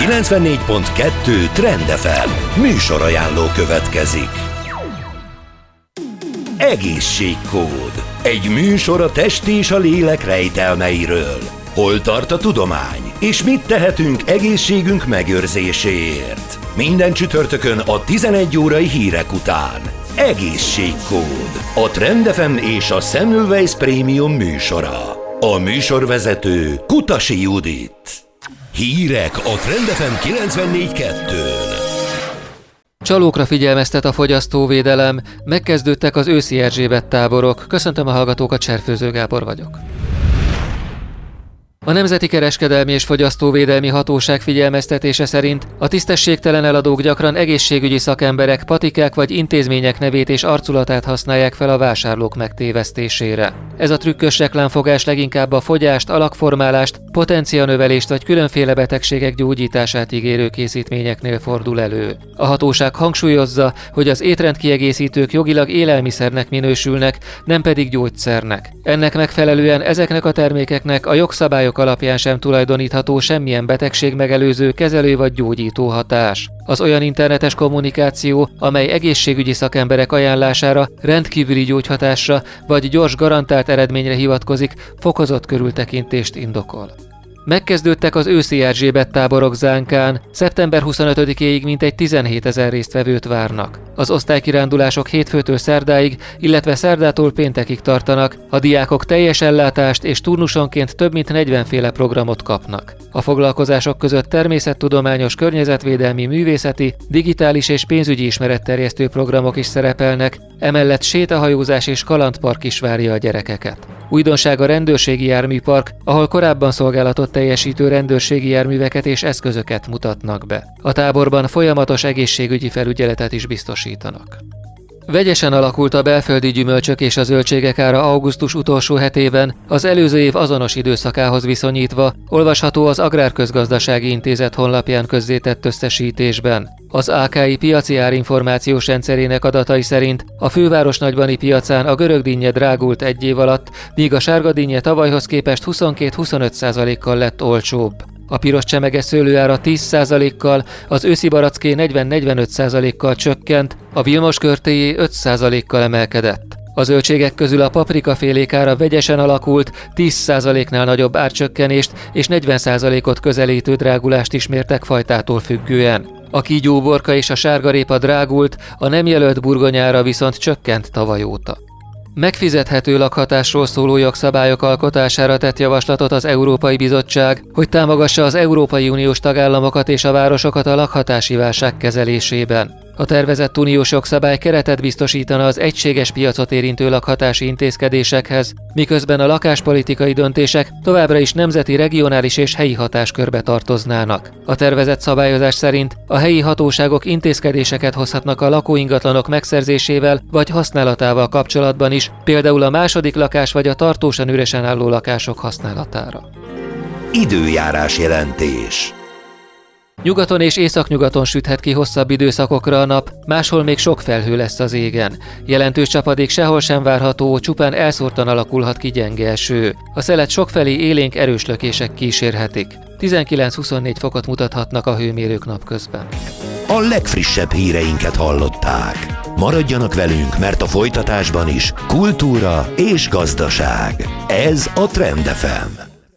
94.2 Trend FM műsorajánló következik. Egészségkód. Egy műsor a test és a lélek rejtelmeiről. Hol tart a tudomány, és mit tehetünk egészségünk megőrzéséért? Minden csütörtökön a 11 órai hírek után. Egészségkód. A Trend FM és a Semmelweis Premium műsora. A műsorvezető Kutasi Judit. Hírek a Trend FM 94.2-n. Csalókra figyelmeztet a fogyasztóvédelem, megkezdődtek az őszi Erzsébet táborok. Köszöntöm a hallgatókat, Cserfőző Gábor vagyok. A Nemzeti Kereskedelmi és Fogyasztóvédelmi Hatóság figyelmeztetése szerint a tisztességtelen eladók gyakran egészségügyi szakemberek, patikák vagy intézmények nevét és arculatát használják fel a vásárlók megtévesztésére. Ez a trükkös reklámfogás leginkább a fogyást, alakformálást, potencianövelést vagy különféle betegségek gyógyítását ígérő készítményeknél fordul elő. A hatóság hangsúlyozza, hogy az étrendkiegészítők jogilag élelmiszernek minősülnek, nem pedig gyógyszernek. Ennek megfelelően ezeknek a termékeknek a jogszabályok alapján sem tulajdonítható semmilyen betegségmegelőző, kezelő vagy gyógyító hatás. Az olyan internetes kommunikáció, amely egészségügyi szakemberek ajánlására, rendkívüli gyógyhatásra vagy gyors garantált eredményre hivatkozik, fokozott körültekintést indokol. Megkezdődtek az őszi Erzsébet táborok Zánkán, szeptember 25-éig mintegy 17 000 résztvevőt várnak. Az osztálykirándulások hétfőtől szerdáig, illetve szerdától péntekig tartanak, a diákok teljes ellátást és turnusonként több mint 40 féle programot kapnak. A foglalkozások között természettudományos, környezetvédelmi, művészeti, digitális és pénzügyi ismeretterjesztő programok is szerepelnek, emellett sétahajózás és kalandpark is várja a gyerekeket. Újdonság a rendőrségi járműpark, ahol korábban szolgálatot teljesítő rendőrségi járműveket és eszközöket mutatnak be. A táborban folyamatos egészségügyi felügyeletet is biztosítanak. Vegyesen alakult a belföldi gyümölcsök és a zöldségek ára augusztus utolsó hetében, az előző év azonos időszakához viszonyítva, olvasható az Agrárközgazdasági Intézet honlapján közzétett összesítésben. Az AKI piaci árinformációs rendszerének adatai szerint a főváros nagybani piacán a görögdinnye drágult egy év alatt, míg a sárgadinnye tavalyhoz képest 22-25%-kal lett olcsóbb. A piros csemege szőlőára 10%-kal, az őszi baracké 40-45%-kal csökkent, a Vilmos körtéjé 5%-kal emelkedett. A zöldségek közül a paprikafélék ára vegyesen alakult, 10%-nál nagyobb árcsökkenést és 40%-ot közelítő drágulást is mértek fajtától függően. A kígyóuborka és a sárgarépa drágult, a nem jelölt burgonyára viszont csökkent tavaly óta. Megfizethető lakhatásról szóló jogszabályok alkotására tett javaslatot az Európai Bizottság, hogy támogassa az Európai Uniós tagállamokat és a városokat a lakhatási válság kezelésében. A tervezett uniós jogszabály keretet biztosítana az egységes piacot érintő lakhatási intézkedésekhez, miközben a lakáspolitikai döntések továbbra is nemzeti, regionális és helyi hatáskörbe tartoznának. A tervezett szabályozás szerint a helyi hatóságok intézkedéseket hozhatnak a lakóingatlanok megszerzésével vagy használatával kapcsolatban is, például a második lakás vagy a tartósan üresen álló lakások használatára. Időjárás jelentés. Nyugaton és északnyugaton süthet ki hosszabb időszakokra a nap, máshol még sok felhő lesz az égen. Jelentős csapadék sehol sem várható, csupán elszórtan alakulhat ki gyenge eső. A szelet sokfelé élénk erős lökések kísérhetik. 19-24 fokot mutathatnak a hőmérők napközben. A legfrissebb híreinket hallották. Maradjanak velünk, mert a folytatásban is kultúra és gazdaság. Ez a Trend FM.